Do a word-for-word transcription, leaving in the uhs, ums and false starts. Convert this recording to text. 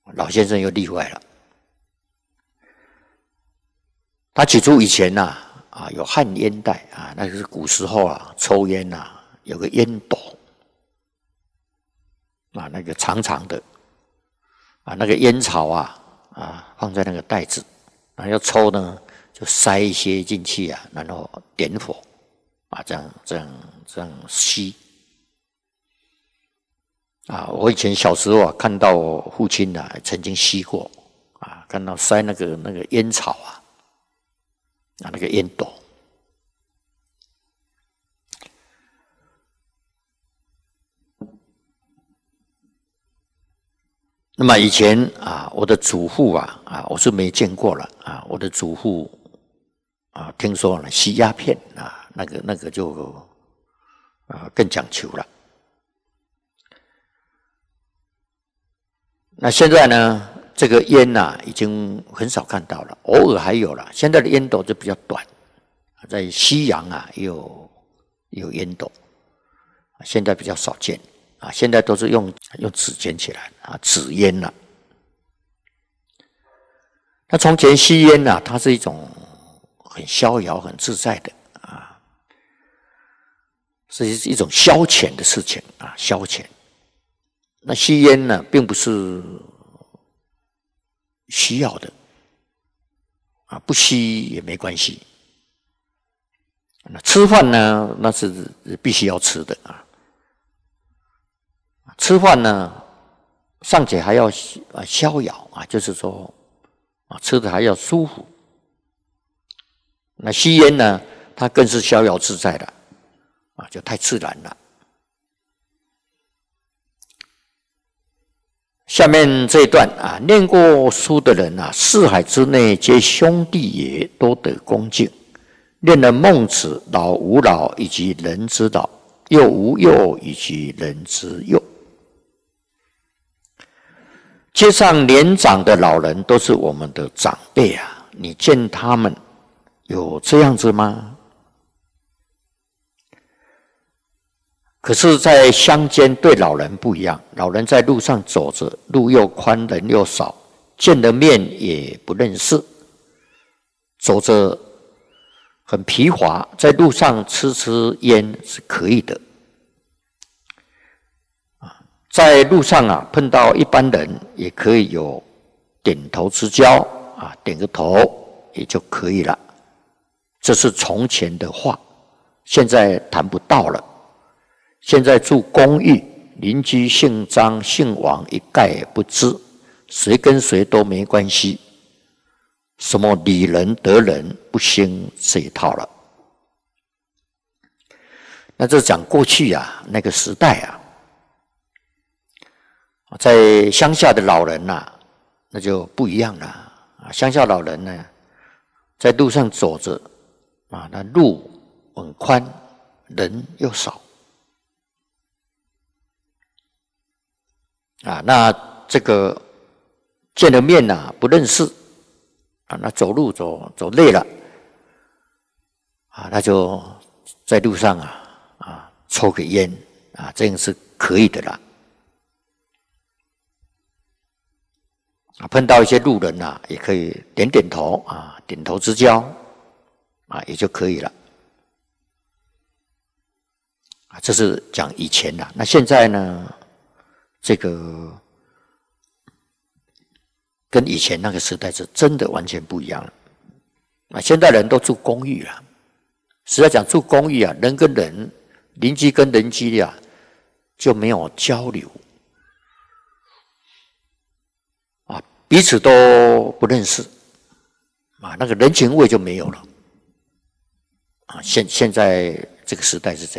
老先生又例外了。他举出以前呐、啊，啊有旱烟袋啊，那就是古时候啊抽烟呐、啊，有个烟斗啊，那个长长的啊，那个烟草啊啊放在那个袋子，然后要抽呢，就塞一些进去啊，然后点火啊，这样这样这样吸。啊，我以前小时候啊，看到我父亲啊，曾经吸过啊，看到塞那个那个烟草啊，啊那个烟斗。那么以前啊，我的祖父啊啊，我是没见过了啊，我的祖父啊，听说了吸鸦片啊，那个那个就啊更讲求了。那现在呢，这个烟呐、啊，已经很少看到了，偶尔还有了。现在的烟斗就比较短，在西洋啊也有也有烟斗，现在比较少见啊。现在都是用用纸卷起来啊，纸烟了、啊。那从前吸烟呐、啊，它是一种很逍遥、很自在的啊，是一种消遣的事情啊，消遣。那吸烟呢，并不是需要的啊，不吸也没关系。那吃饭呢，那是必须要吃的啊。吃饭呢，尚且还要啊逍遥啊，就是说啊，吃的还要舒服。那吸烟呢，它更是逍遥自在的啊，就太自然了。下面这一段啊，念过书的人啊，四海之内皆兄弟也，多得恭敬。念了孟子，老吾老以及人之老，幼吾幼以及人之幼。街上年长的老人都是我们的长辈啊，你见他们有这样子吗？可是，在乡间对老人不一样，老人在路上走着，路又宽，人又少，见了面也不认识，走着很疲乏，在路上吃吃烟是可以的。在路上啊，碰到一般人也可以有点头之交啊，点个头也就可以了。这是从前的话，现在谈不到了。现在住公寓，邻居姓张姓王一概不知，谁跟谁都没关系。什么理人得人不兴这一套了。那这讲过去啊，那个时代啊，在乡下的老人呐、啊，那就不一样了啊。乡下老人呢，在路上走着啊，那路很宽，人又少。啊，那这个见了面呐、啊，不认识啊，那走路走走累了啊，那就在路上啊啊抽个烟啊，这样是可以的啦。啊，碰到一些路人呐、啊，也可以点点头啊，点头之交啊，也就可以了。啊，这是讲以前啦。那现在呢？这个跟以前那个时代是真的完全不一样了。啊，现在人都住公寓了，实在讲住公寓啊，人跟人、邻居跟邻居啊就没有交流，啊，彼此都不认识，啊，那个人情味就没有了。啊，现现在这个时代是这样。